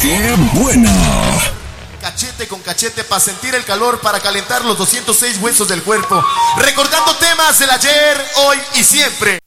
¡Qué buena! Cachete con cachete para sentir el calor, para calentar los 206 huesos del cuerpo. Recordando temas del ayer, hoy y siempre.